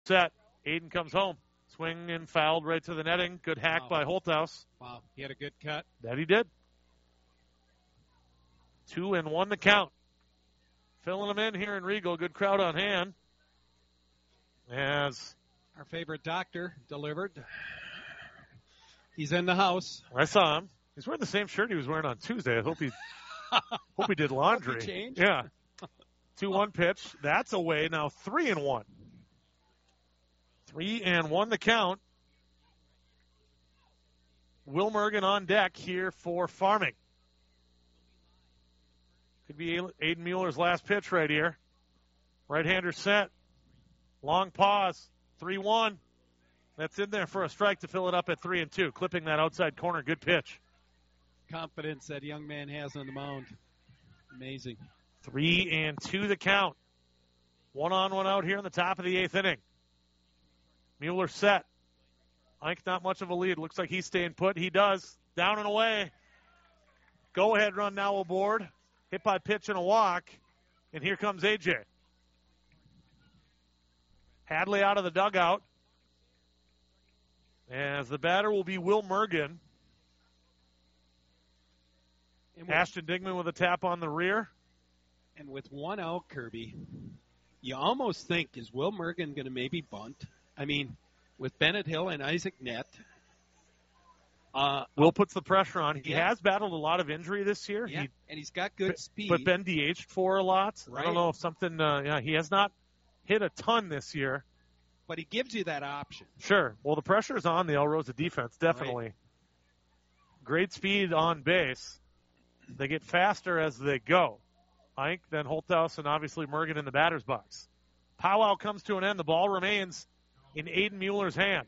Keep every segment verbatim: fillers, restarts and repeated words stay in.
set. Aiden comes home. Swing and fouled right to the netting. Good hack wow. by Holthaus. Wow, he had a good cut. That he did. Two and one to count. Filling them in here in Regal. Good crowd on hand. As our favorite doctor delivered. He's in the house. I saw him. He's wearing the same shirt he was wearing on Tuesday. I hope he hope he did laundry. Hope he changed. Yeah. two one pitch. That's away. Now three and one. Three and one to count. Will Mergen on deck here for Farming. Could be Aiden Mueller's last pitch right here. Right-hander set. Long pause. three one. That's in there for a strike to fill it up at three and two. Clipping that outside corner. Good pitch. Confidence that young man has on the mound. Amazing. Three and two the count. One on, one out here in the top of the eighth inning. Mueller set. Ike not much of a lead. Looks like he's staying put. He does. Down and away. Go ahead run now aboard. Hit by pitch and a walk. And here comes A J. Hadley out of the dugout. As the batter will be Will Mergen. Ashton Digman with a tap on the rear. And with one out, Kirby, you almost think, is Will Mergen going to maybe bunt? I mean, with Bennett Hill and Isaac Nett. Uh, Will puts the pressure on. He yeah. has battled a lot of injury this year. Yeah, he, and he's got good speed. But been D H'd for a lot. Right. I don't know if something, uh, yeah, he has not hit a ton this year. But he gives you that option. Sure. Well, the pressure is on the El Rosa defense, definitely. Right. Great speed on base. They get faster as they go. Ike, then Holthaus, and obviously Mergen in the batter's box. Powwow comes to an end. The ball remains in Aiden Mueller's hand.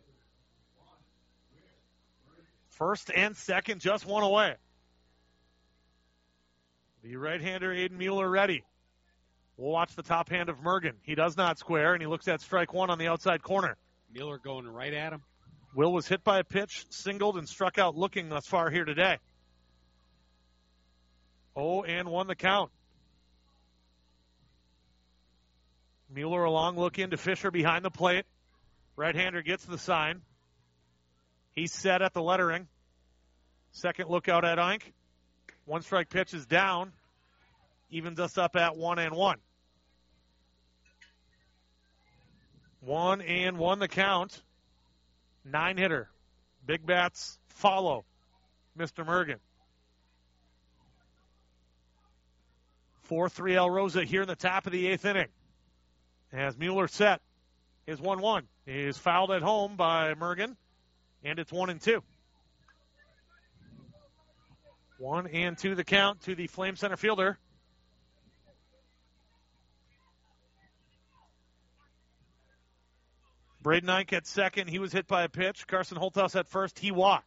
First and second, just one away. The right-hander, Aiden Mueller, ready. We'll watch the top hand of Mergen. He does not square, and he looks at strike one on the outside corner. Mueller going right at him. Will was hit by a pitch, singled, and struck out looking thus far here today. Oh, and one the count. Mueller a long look into Fisher behind the plate. Right-hander gets the sign. He's set at the lettering. Second look out at Ike. One strike pitch is down. Evens us up at one and one. One and one the count. Nine hitter. Big bats follow Mister Mergen. four three El Rosa here in the top of the eighth inning. As Mueller set his one one. He is fouled at home by Mergen, and it's one and two. One and two the count to the Flame center fielder. Braden Ike at second. He was hit by a pitch. Carson Holthaus at first. He walked.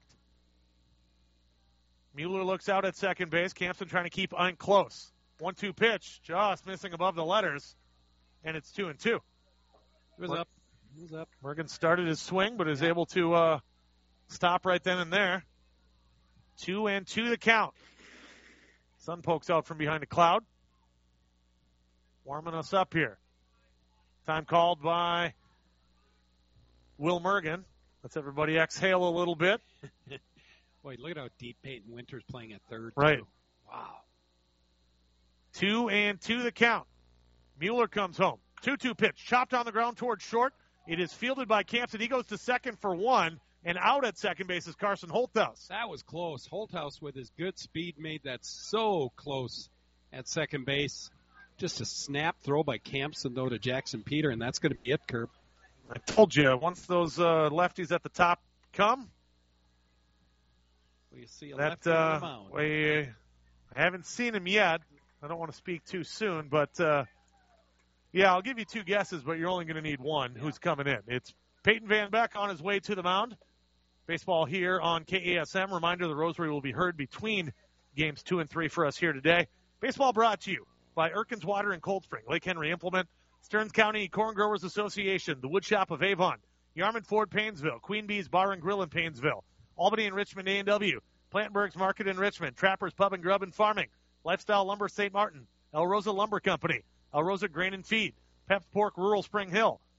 Mueller looks out at second base. Campson trying to keep Ike close. one two pitch. Just missing above the letters. And it's two and two. He was Mer- up. He was up. Mergen started his swing, but is yeah. able to uh, stop right then and there. Two and two the count. Sun pokes out from behind a cloud. Warming us up here. Time called by Will Mergen. Let's everybody exhale a little bit. Boy, look at how deep Peyton Winter's playing at third. Right. Too. Wow. Two and two the count. Mueller comes home. two two pitch. Chopped on the ground towards short. It is fielded by Campson. He goes to second for one. And out at second base is Carson Holthaus. That was close. Holthaus with his good speed made that so close at second base. Just a snap throw by Campson, though, to Jackson Peter, and that's going to be it, Curb. I told you, once those uh, lefties at the top come, well, you see a that, lefty uh, on the mound. we, I haven't seen him yet. I don't want to speak too soon, but, uh, yeah, I'll give you two guesses, but you're only going to need one yeah. who's coming in. It's Peyton Van Beck on his way to the mound. Baseball here on K A S M. Reminder, the Rosary will be heard between games two and three for us here today. Baseball brought to you by Erkins Water and Cold Spring, Lake Henry Implement, Stearns County Corn Growers Association, the Wood Shop of Avon, Yarmouth Ford Painesville, Queen Bee's Bar and Grill in Painesville, Albany and Richmond A and W, Plantberg's Market in Richmond, Trappers Pub and Grub and Farming, Lifestyle Lumber Saint Martin, El Rosa Lumber Company, El Rosa Grain and Feed, Pep's Pork Rural Spring Hill,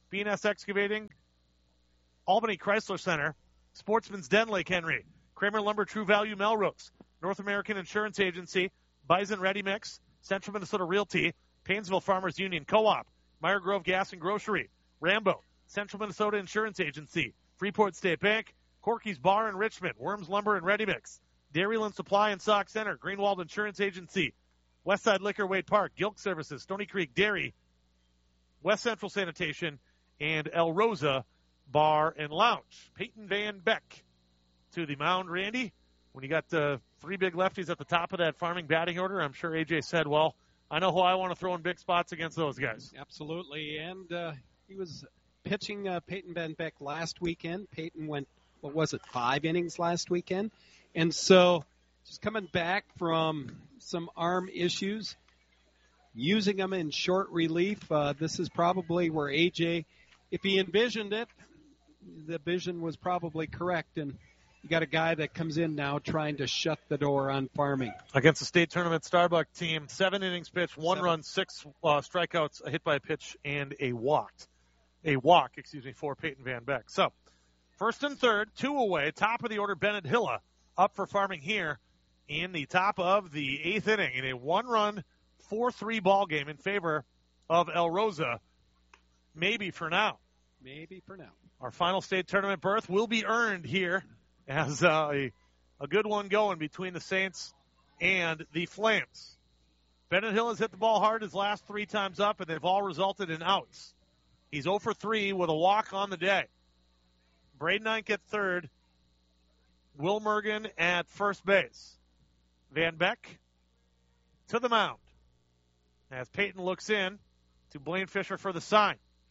B and S Excavating, Albany Chrysler Center, Sportsman's Den Lake Henry, Kramer Lumber True Value Melrose, North American Insurance Agency, Bison Ready Mix, Central Minnesota Realty, Painesville Farmers Union Co-op, Meyer Grove Gas and Grocery, Rambo, Central Minnesota Insurance Agency, Freeport State Bank, Corky's Bar in Richmond, Worms Lumber and Ready Mix, Dairyland Supply and Sauk Center, Greenwald Insurance Agency, Westside Liquor Wade Park, Gilk Services, Stony Creek Dairy, West Central Sanitation, and El Rosa Bar and Lounge. Peyton Van Beck to the mound, Randy. When you got uh, three big lefties at the top of that farming batting order, I'm sure A J said, well, I know who I want to throw in big spots against those guys. Absolutely, and uh, he was pitching uh, Peyton Van Beck last weekend. Peyton went, what was it, five innings last weekend? And so just coming back from some arm issues, using them in short relief, uh, this is probably where A J, if he envisioned it, the vision was probably correct, and you got a guy that comes in now trying to shut the door on farming. Against the state tournament Starbuck team, seven innings pitched, one Seven. run, six uh, strikeouts, a hit by a pitch, and a walk. A walk, excuse me, for Peyton Van Beck. So, first and third, two away, top of the order, Bennett Hilla up for farming here in the top of the eighth inning in a one-run, four three ball game in favor of El Rosa, maybe for now. Maybe for now. Our final state tournament berth will be earned here as uh, a, a good one going between the Saints and the Flames. Bennett Hill has hit the ball hard his last three times up, and they've all resulted in outs. He's oh for three with a walk on the day. Braden Eink at third. Will Mergen at first base. Van Beck to the mound as Peyton looks in to Blaine Fisher for the sign.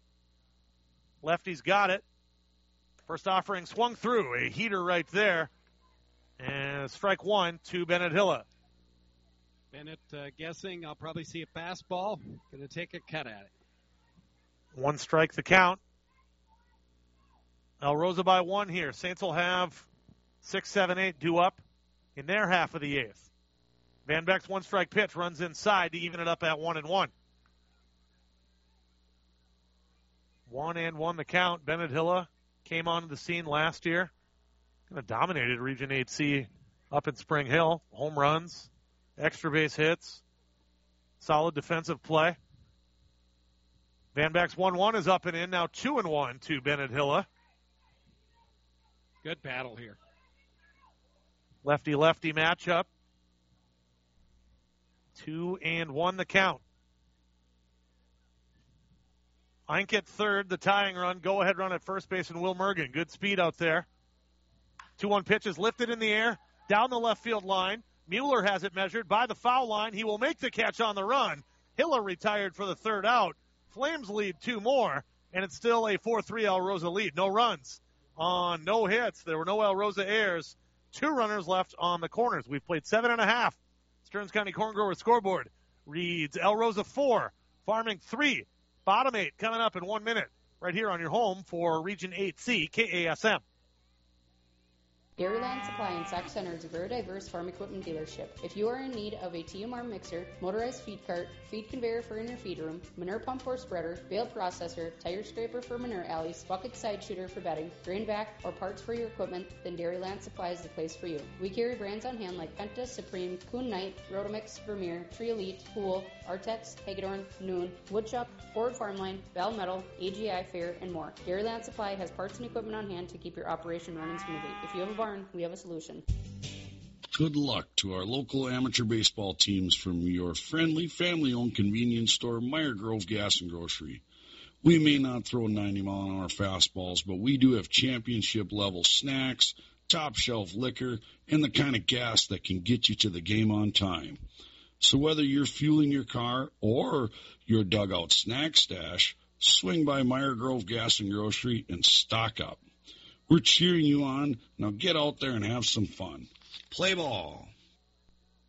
Lefty's got it. First offering swung through. A heater right there. And strike one to Bennett Hilla. Bennett uh, guessing I'll probably see a fastball. Going to take a cut at it. One strike the count. El Rosa by one here. Saints will have six, seven, eight due up in their half of the eighth. Van Beck's one strike pitch runs inside to even it up at one and one. One and one the count. Bennett Hilla came onto the scene last year. Kind of dominated Region eight C up in Spring Hill. Home runs, extra base hits, solid defensive play. Van Beck's one one is up and in. Now two and one to Bennett Hilla. Good battle here. Lefty-lefty matchup. Two and one the count. Eink at third, the tying run. Go-ahead run at first base, and Will Mergen. Good speed out there. two one pitch is lifted in the air, down the left field line. Mueller has it measured by the foul line. He will make the catch on the run. Hilla retired for the third out. Flames lead two more, and it's still a four three El Rosa lead. No runs on no hits. There were no El Rosa errors. Two runners left on the corners. We've played seven and a half. Stearns County Corn Grower scoreboard reads El Rosa four, Farming three. Bottom eight coming up in one minute right here on your home for Region eight C, K A S M. Dairyland Supply in Sauk Center is a very diverse farm equipment dealership. If you are in need of a T M R mixer, motorized feed cart, feed conveyor for in your feed room, manure pump or spreader, bale processor, tire scraper for manure alleys, bucket side shooter for bedding, grain vac, or parts for your equipment, then Dairyland Supply is the place for you. We carry brands on hand like Penta, Supreme, Kuhn Knight, Rotomix, Vermeer, Tree Elite, Pool, Artex, Hagedorn, Noon, Woodchuck, Ford Farmline, Val Metal, A G I Fair, and more. Dairyland Supply has parts and equipment on hand to keep your operation running smoothly. If you have a barn, we have a solution. Good luck to our local amateur baseball teams from your friendly, family-owned convenience store, Meyer Grove Gas and Grocery. We may not throw ninety mile an hour fastballs, but we do have championship-level snacks, top-shelf liquor, and the kind of gas that can get you to the game on time. So whether you're fueling your car or your dugout snack stash, swing by Meyer Grove Gas and Grocery and stock up. We're cheering you on. Now get out there and have some fun. Play ball.